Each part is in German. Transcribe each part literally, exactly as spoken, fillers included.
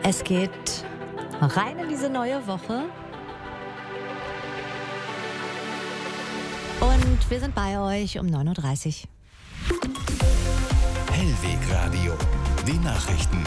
Es geht rein in diese neue Woche. Und wir sind bei euch um neun Uhr dreißig. Hellweg Radio, die Nachrichten.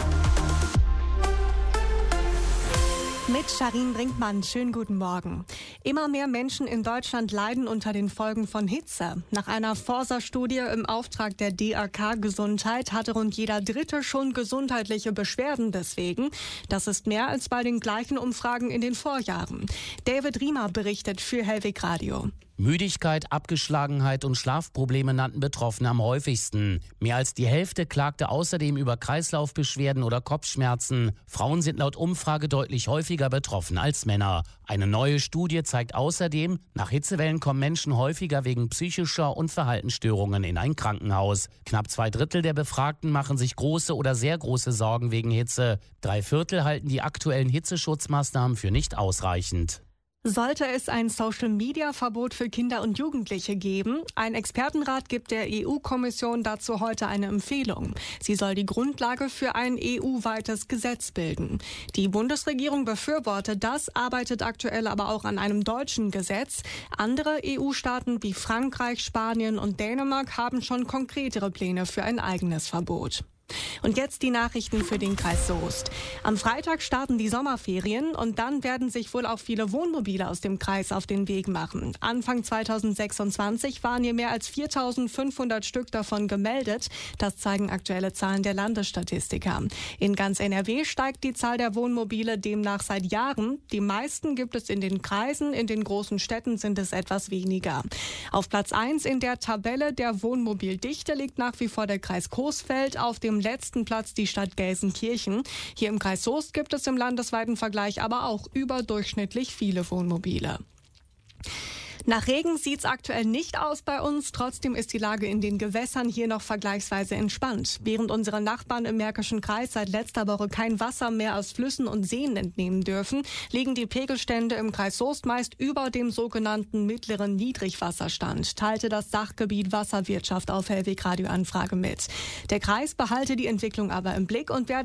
Mit Sharin Brinkmann, schönen guten Morgen. Immer mehr Menschen in Deutschland leiden unter den Folgen von Hitze. Nach einer Forsa-Studie im Auftrag der D R K Gesundheit hatte rund jeder Dritte schon gesundheitliche Beschwerden deswegen. Das ist mehr als bei den gleichen Umfragen in den Vorjahren. David Riemer berichtet für Hellweg Radio. Müdigkeit, Abgeschlagenheit und Schlafprobleme nannten Betroffene am häufigsten. Mehr als die Hälfte klagte außerdem über Kreislaufbeschwerden oder Kopfschmerzen. Frauen sind laut Umfrage deutlich häufiger betroffen als Männer. Eine neue Studie zeigt außerdem, nach Hitzewellen kommen Menschen häufiger wegen psychischer und Verhaltensstörungen in ein Krankenhaus. Knapp zwei Drittel der Befragten machen sich große oder sehr große Sorgen wegen Hitze. Drei Viertel halten die aktuellen Hitzeschutzmaßnahmen für nicht ausreichend. Sollte es ein Social-Media-Verbot für Kinder und Jugendliche geben? Ein Expertenrat gibt der E U-Kommission dazu heute eine Empfehlung. Sie soll die Grundlage für ein E U-weites Gesetz bilden. Die Bundesregierung befürwortet das, arbeitet aktuell aber auch an einem deutschen Gesetz. Andere E U-Staaten wie Frankreich, Spanien und Dänemark haben schon konkretere Pläne für ein eigenes Verbot. Und jetzt die Nachrichten für den Kreis Soest. Am Freitag starten die Sommerferien und dann werden sich wohl auch viele Wohnmobile aus dem Kreis auf den Weg machen. Anfang zweitausendsechsundzwanzig waren hier mehr als viertausendfünfhundert Stück davon gemeldet. Das zeigen aktuelle Zahlen der Landesstatistiker. In ganz N R W steigt die Zahl der Wohnmobile demnach seit Jahren. Die meisten gibt es in den Kreisen, in den großen Städten sind es etwas weniger. Auf Platz eins in der Tabelle der Wohnmobildichte liegt nach wie vor der Kreis Coesfeld, auf dem letzten Platz die Stadt Gelsenkirchen. Hier im Kreis Soest gibt es im landesweiten Vergleich aber auch überdurchschnittlich viele Wohnmobile. Nach Regen sieht's aktuell nicht aus bei uns. Trotzdem ist die Lage in den Gewässern hier noch vergleichsweise entspannt. Während unsere Nachbarn im Märkischen Kreis seit letzter Woche kein Wasser mehr aus Flüssen und Seen entnehmen dürfen, liegen die Pegelstände im Kreis Soest meist über dem sogenannten mittleren Niedrigwasserstand, teilte das Sachgebiet Wasserwirtschaft auf Hellweg Radio Anfrage mit. Der Kreis behalte die Entwicklung aber im Blick und werde